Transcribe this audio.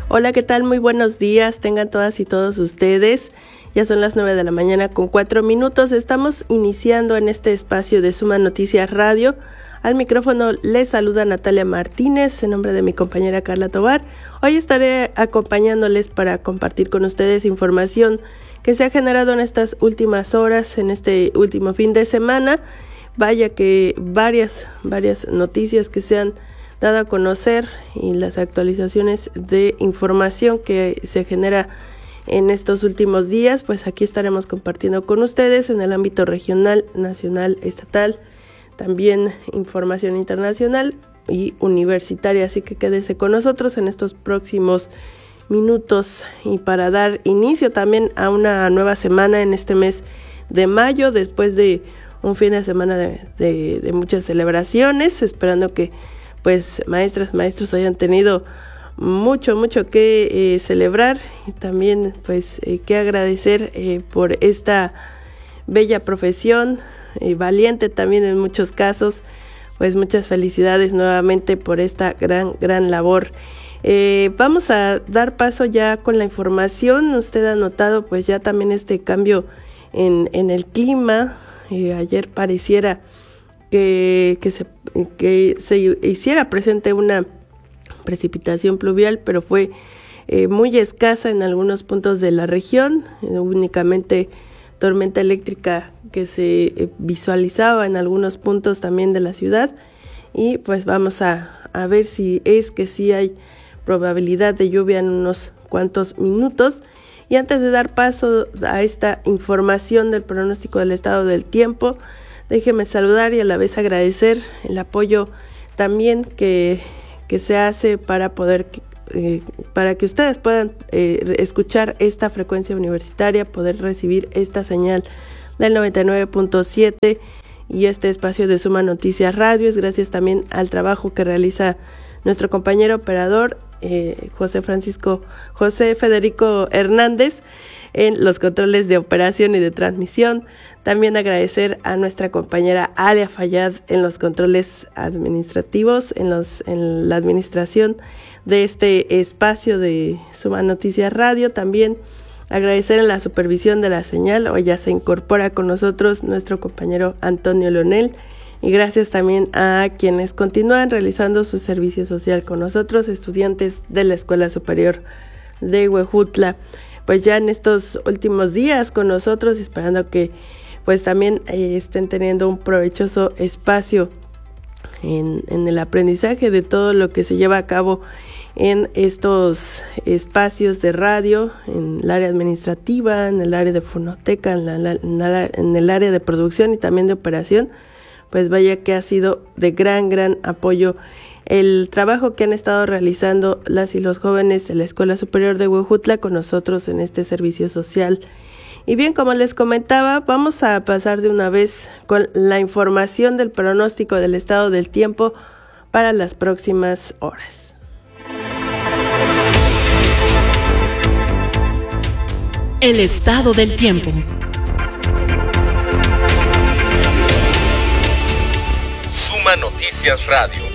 Hola, ¿qué tal? Muy buenos días, tengan todas y todos ustedes. Ya son las 9 de la mañana con 4 minutos. Estamos iniciando en este espacio de Suma Noticias Radio. Al micrófono les saluda Natalia Martínez, en nombre de mi compañera Carla Tobar. Hoy estaré acompañándoles para compartir con ustedes información que se ha generado en estas últimas horas, en este último fin de semana. Vaya que varias noticias que se han dado a conocer y las actualizaciones de información que se genera en estos últimos días, pues aquí estaremos compartiendo con ustedes en el ámbito regional, nacional, estatal, también información internacional y universitaria, así que quédese con nosotros en estos próximos minutos y para dar inicio también a una nueva semana en este mes de mayo, después de un fin de semana de muchas celebraciones, esperando que pues maestros hayan tenido mucho que celebrar y también pues que agradecer por esta bella profesión, valiente también en muchos casos. Pues muchas felicidades nuevamente por esta gran labor. Vamos a dar paso ya con la información. Usted ha notado pues ya también este cambio en el clima. Ayer pareciera que se hiciera presente una precipitación pluvial, pero fue muy escasa en algunos puntos de la región, únicamente tormenta eléctrica que se visualizaba en algunos puntos también de la ciudad, y pues vamos a ver si es que sí hay probabilidad de lluvia en unos cuantos minutos. Y antes de dar paso a esta información del pronóstico del estado del tiempo, déjeme saludar y a la vez agradecer el apoyo también que se hace para poder para que ustedes puedan escuchar esta frecuencia universitaria, poder recibir esta señal del 99.7 y este espacio de Suma Noticias Radio. Es gracias también al trabajo que realiza nuestro compañero operador José Federico Hernández en los controles de operación y de transmisión. También agradecer a nuestra compañera Alia Fayad en los controles administrativos, en la administración de este espacio de Suma Noticias Radio. También agradecer en la supervisión de la señal. Hoy ya se incorpora con nosotros nuestro compañero Antonio Leonel. Y gracias también a quienes continúan realizando su servicio social con nosotros, estudiantes de la Escuela Superior de Huejutla. Pues ya en estos últimos días con nosotros, esperando que pues también estén teniendo un provechoso espacio en el aprendizaje de todo lo que se lleva a cabo en estos espacios de radio, en el área administrativa, en el área de fonoteca, en el área de producción y también de operación. Pues vaya que ha sido de gran apoyo el trabajo que han estado realizando las y los jóvenes de la Escuela Superior de Huejutla con nosotros en este servicio social. Y bien, como les comentaba, vamos a pasar de una vez con la información del pronóstico del estado del tiempo para las próximas horas. El estado del tiempo. Suma Noticias Radio.